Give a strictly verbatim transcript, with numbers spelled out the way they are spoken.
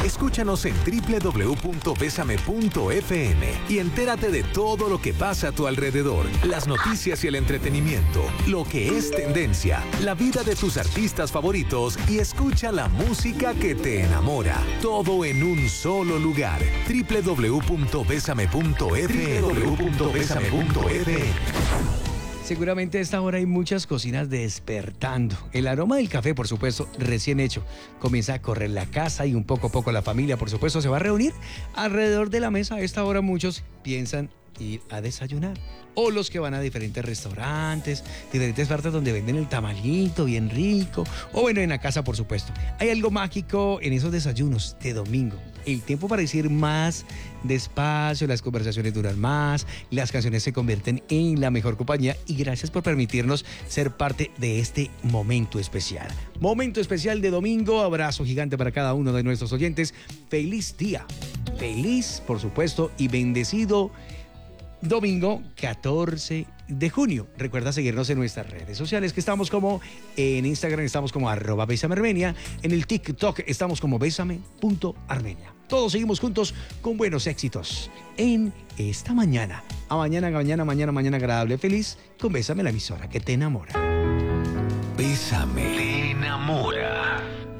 Escúchanos en doble u doble u doble u punto bésame punto efe eme y entérate de todo lo que pasa a tu alrededor, las noticias y el entretenimiento, lo que es tendencia, la vida de tus artistas favoritos y escucha la música que te enamora. Todo en un solo lugar. doble u doble u doble u punto bésame punto efe eme. doble u doble u doble u punto bésame punto efe eme. Seguramente a esta hora hay muchas cocinas despertando. El aroma del café, por supuesto, recién hecho. Comienza a correr la casa y un poco a poco la familia, por supuesto, se va a reunir alrededor de la mesa. A esta hora muchos piensan ir a desayunar. O los que van a diferentes restaurantes, diferentes partes donde venden el tamalito bien rico. O bueno, en la casa, por supuesto. Hay algo mágico en esos desayunos de domingo. El tiempo para ir más despacio, las conversaciones duran más, las canciones se convierten en la mejor compañía y gracias por permitirnos ser parte de este momento especial. Momento especial de domingo, abrazo gigante para cada uno de nuestros oyentes. Feliz día, feliz, por supuesto, y bendecido domingo catorce de junio. Recuerda seguirnos en nuestras redes sociales, que estamos como en Instagram, estamos como arroba Bésame Armenia, en el TikTok estamos como bésame punto armenia. Todos seguimos juntos con buenos éxitos en esta mañana. A mañana, mañana, mañana, mañana agradable, feliz con Bésame, la emisora que te enamora. Bésame.